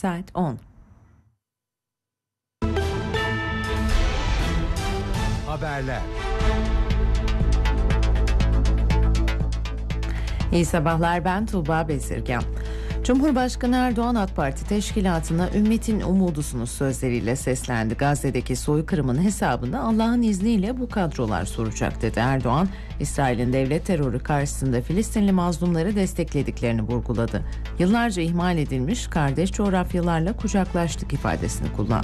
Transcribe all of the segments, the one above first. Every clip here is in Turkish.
Saat 10. Haberler. İyi sabahlar, ben Tuğba Bezirgan. Cumhurbaşkanı Erdoğan AK Parti teşkilatına ümmetin umudusunuz sözleriyle seslendi. Gazze'deki soykırımın hesabını Allah'ın izniyle bu kadrolar soracak dedi Erdoğan. İsrail'in devlet terörü karşısında Filistinli mazlumları desteklediklerini vurguladı. Yıllarca ihmal edilmiş kardeş coğrafyalarla kucaklaştık ifadesini kullandı.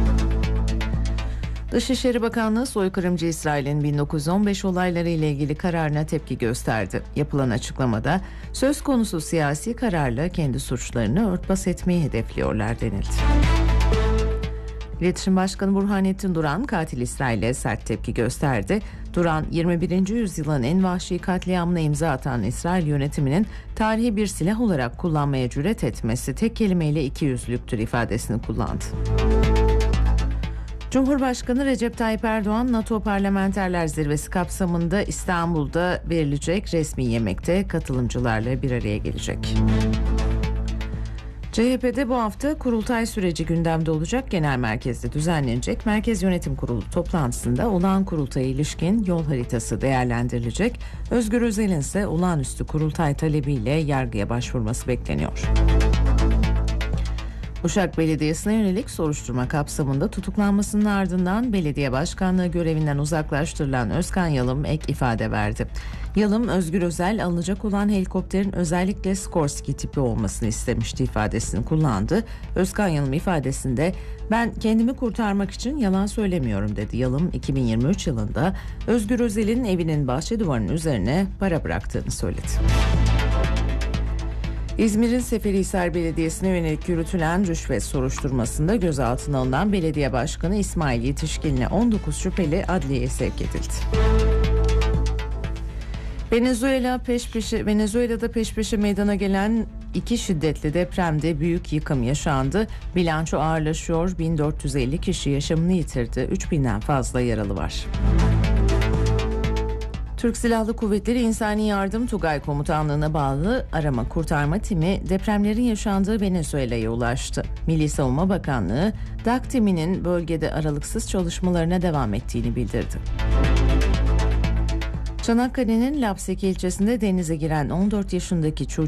Dışişleri Bakanlığı soykırımcı İsrail'in 1915 olayları ile ilgili kararına tepki gösterdi. Yapılan açıklamada söz konusu siyasi kararla kendi suçlarını örtbas etmeyi hedefliyorlar denildi. İletişim Başkanı Burhanettin Duran katil İsrail'e sert tepki gösterdi. Duran, 21. yüzyılın en vahşi katliamına imza atan İsrail yönetiminin tarihi bir silah olarak kullanmaya cüret etmesi tek kelimeyle ikiyüzlülüktür ifadesini kullandı. Cumhurbaşkanı Recep Tayyip Erdoğan, NATO Parlamenterler Zirvesi kapsamında İstanbul'da verilecek resmi yemekte katılımcılarla bir araya gelecek. CHP'de bu hafta kurultay süreci gündemde olacak. Genel merkezde düzenlenecek Merkez Yönetim Kurulu toplantısında olağan kurultaya ilişkin yol haritası değerlendirilecek. Özgür Özel'in ise olağanüstü kurultay talebiyle yargıya başvurması bekleniyor. Uşak Belediyesi'ne yönelik soruşturma kapsamında tutuklanmasının ardından belediye başkanlığı görevinden uzaklaştırılan Özkan Yalım ek ifade verdi. Yalım, Özgür Özel alınacak olan helikopterin özellikle Skorsky tipi olmasını istemişti ifadesini kullandı. Özkan Yalım ifadesinde "Ben kendimi kurtarmak için yalan söylemiyorum" dedi. Yalım, 2023 yılında Özgür Özel'in evinin bahçe duvarının üzerine para bıraktığını söyledi. İzmir'in Seferihisar Belediyesi'ne yönelik yürütülen rüşvet soruşturmasında gözaltına alınan belediye başkanı İsmail Yetişkin'le 19 şüpheli adliyeye sevk edildi. Venezuela'da peş peşe meydana gelen iki şiddetli depremde büyük yıkım yaşandı. Bilanço ağırlaşıyor. 1450 kişi yaşamını yitirdi. 3000'den fazla yaralı var. Türk Silahlı Kuvvetleri İnsani Yardım Tugay Komutanlığı'na bağlı arama kurtarma timi depremlerin yaşandığı Venezuela'ya ulaştı. Milli Savunma Bakanlığı, DAK timinin bölgede aralıksız çalışmalarına devam ettiğini bildirdi. Çanakkale'nin Lapseki ilçesinde denize giren 14 yaşındaki çocuk